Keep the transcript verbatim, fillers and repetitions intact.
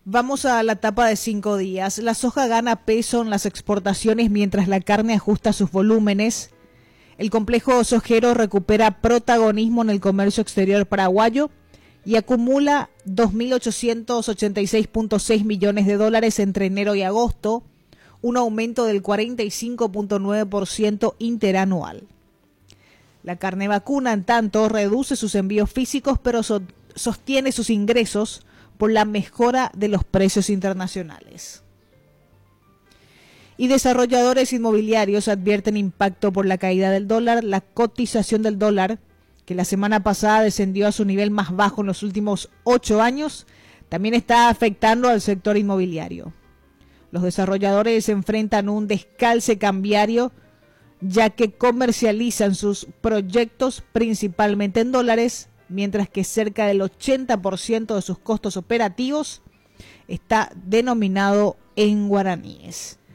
Vamos a la etapa de cinco días. La soja gana peso en las exportaciones mientras la carne ajusta sus volúmenes. El complejo sojero recupera protagonismo en el comercio exterior paraguayo y acumula dos mil ochocientos ochenta y seis punto seis millones de dólares entre enero y agosto, un aumento del cuarenta y cinco punto nueve por ciento interanual. La carne vacuna, en tanto, reduce sus envíos físicos, pero so- sostiene sus ingresos por la mejora de los precios internacionales. Y desarrolladores inmobiliarios advierten impacto por la caída del dólar. La cotización del dólar, que la semana pasada descendió a su nivel más bajo en los últimos ocho años, también está afectando al sector inmobiliario. Los desarrolladores enfrentan un descalce cambiario, ya que comercializan sus proyectos principalmente en dólares, mientras que cerca del ochenta por ciento de sus costos operativos está denominado en guaraníes.